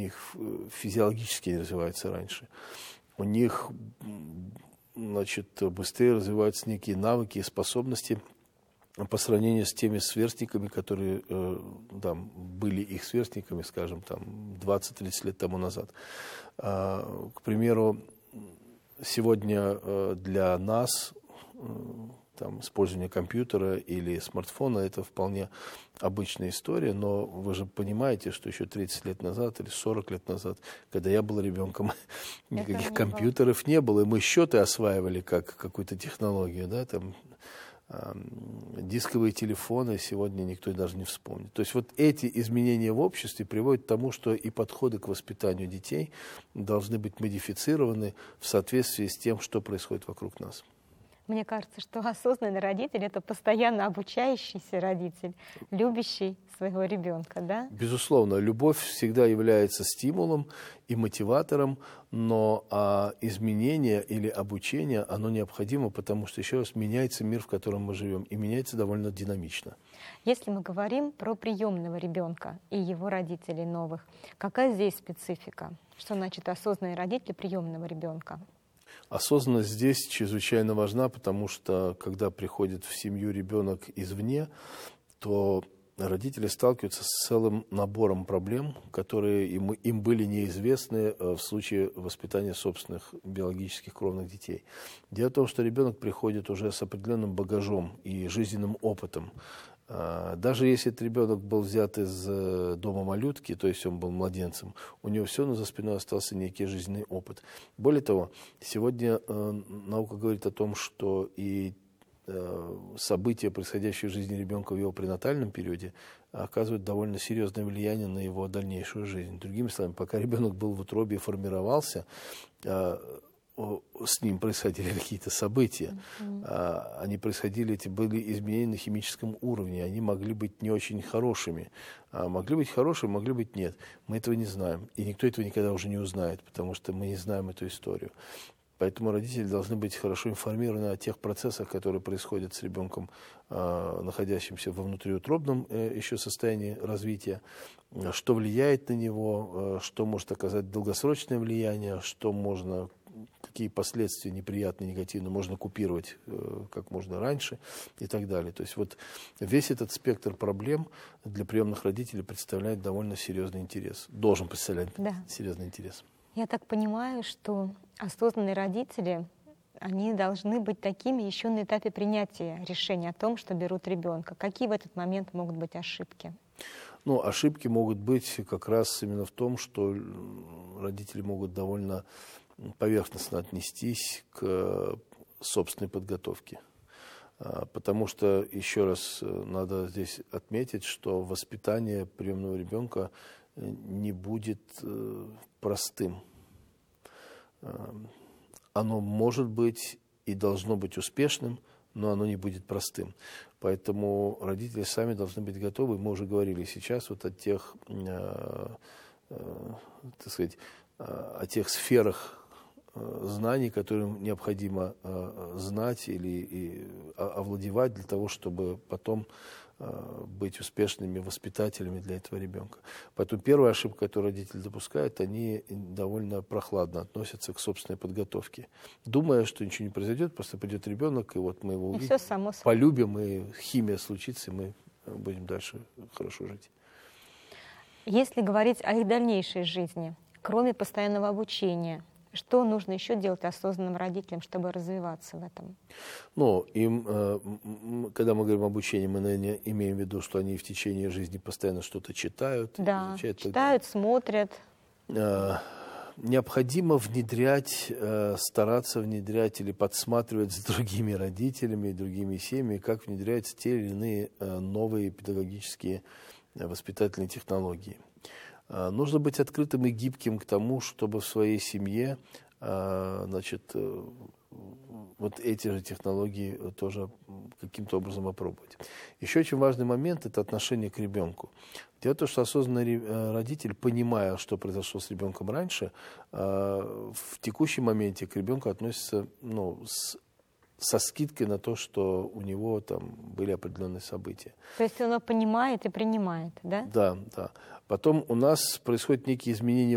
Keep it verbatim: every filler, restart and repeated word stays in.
них физиологически не развиваются раньше. У них, значит, быстрее развиваются некие навыки и способности по сравнению с теми сверстниками, которые э, да, были их сверстниками, скажем, там, двадцать-тридцать лет тому назад. А, к примеру, сегодня э, для нас э, там, использование компьютера или смартфона — это вполне обычная история, но вы же понимаете, что еще тридцать лет назад или сорок лет назад, когда я был ребенком, никаких не компьютеров было. не было, и мы счеты осваивали как какую-то технологию, да, там, дисковые телефоны сегодня никто даже не вспомнит. То есть вот эти изменения в обществе приводят к тому, что и подходы к воспитанию детей должны быть модифицированы в соответствии с тем, что происходит вокруг нас. Мне кажется, что осознанный родитель — это постоянно обучающийся родитель, любящий своего ребенка, да? Безусловно, любовь всегда является стимулом и мотиватором, но а, изменение или обучение, оно необходимо, потому что, еще раз, меняется мир, в котором мы живем, и меняется довольно динамично. Если мы говорим про приемного ребенка и его родителей новых, какая здесь специфика? Что значит осознанный родитель приемного ребенка? Осознанность здесь чрезвычайно важна, потому что, когда приходит в семью ребенок извне, то родители сталкиваются с целым набором проблем, которые им, им были неизвестны в случае воспитания собственных биологических кровных детей. Дело в том, что ребенок приходит уже с определенным багажом и жизненным опытом. Даже если этот ребенок был взят из дома малютки, то есть он был младенцем, у него все равно за спиной остался некий жизненный опыт. Более того, сегодня наука говорит о том, что и события, происходящие в жизни ребенка в его пренатальном периоде, оказывают довольно серьезное влияние на его дальнейшую жизнь. Другими словами, пока ребенок был в утробе и формировался, с ним происходили какие-то события. Mm-hmm. Они происходили, эти были изменения на химическом уровне. Они могли быть не очень хорошими. Могли быть хорошими, могли быть нет. Мы этого не знаем. И никто этого никогда уже не узнает, потому что мы не знаем эту историю. Поэтому родители должны быть хорошо информированы о тех процессах, которые происходят с ребенком, находящимся во внутриутробном еще состоянии развития, что влияет на него, что может оказать долгосрочное влияние, что можно, какие последствия неприятные, негативные можно купировать э, как можно раньше и так далее. То есть вот весь этот спектр проблем для приемных родителей представляет довольно серьезный интерес. Должен представлять да. серьезный интерес. Я так понимаю, что осознанные родители, они должны быть такими еще на этапе принятия решения о том, что берут ребенка. Какие в этот момент могут быть ошибки? Ну, ошибки могут быть как раз именно в том, что родители могут довольно поверхностно отнестись к собственной подготовке. Потому что, еще раз, надо здесь отметить, что воспитание приемного ребенка не будет простым. Оно может быть и должно быть успешным, но оно не будет простым. Поэтому родители сами должны быть готовы. Мы уже говорили сейчас вот о тех, э, э, так сказать, о тех сферах знаний, которые необходимо э, знать или и, овладевать для того, чтобы потом э, быть успешными воспитателями для этого ребенка. Поэтому первая ошибка, которую родители допускают, они довольно прохладно относятся к собственной подготовке, думая, что ничего не произойдет, просто придет ребенок, и вот мы его увидим, полюбим, и химия случится, и мы будем дальше хорошо жить. Если говорить о их дальнейшей жизни, кроме постоянного обучения, что нужно еще делать осознанным родителям, чтобы развиваться в этом? Ну, им, когда мы говорим об обучении, мы, наверное, имеем в виду, что они в течение жизни постоянно что-то читают. Да, изучают, читают, смотрят. Необходимо внедрять, стараться внедрять или подсматривать за другими родителями, другими семьями, как внедряются те или иные новые педагогические воспитательные технологии. Нужно быть открытым и гибким к тому, чтобы в своей семье, значит, вот эти же технологии тоже каким-то образом опробовать. Еще очень важный момент – это отношение к ребенку. Дело в том, что осознанный родитель, понимая, что произошло с ребенком раньше, в текущем моменте к ребенку относится, ну, с со скидкой на то, что у него там были определенные события. То есть он понимает и принимает, да? Да, да. Потом у нас происходят некие изменения